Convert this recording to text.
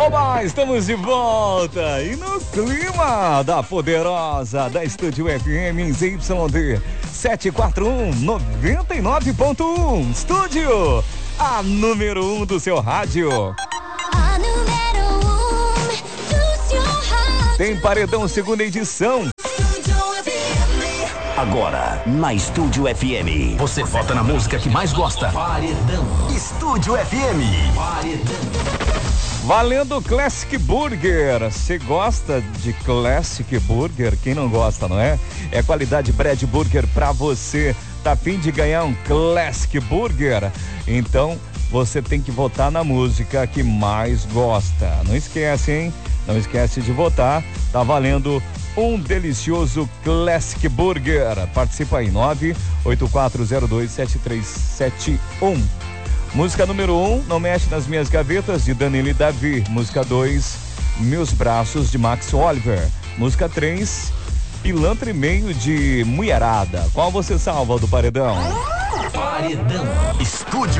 Oba, estamos de volta e no clima da poderosa da Estúdio FM ZYD 741 99.1. Estúdio, a número 1 do seu rádio. A número 1 do seu rádio. Tem Paredão segunda edição. Agora, na Estúdio FM, você vota na música que mais gosta. Paredão. Estúdio FM. Paredão. Valendo Classic Burger. Você gosta de Classic Burger? Quem não gosta, não é? É qualidade Brad Burger pra você. Tá a fim de ganhar um Classic Burger? Então, você tem que votar na música que mais gosta. Não esquece, hein? Não esquece de votar. Tá valendo um delicioso Classic Burger. Participa aí, 984027371. Música número 1, Não Mexe nas Minhas Gavetas, de Danilo e Davi. Música 2, Meus Braços, de Max Oliver. Música 3, Pilantra e Meio, de Mulherada. Qual você salva do Paredão? Paredão. Estúdio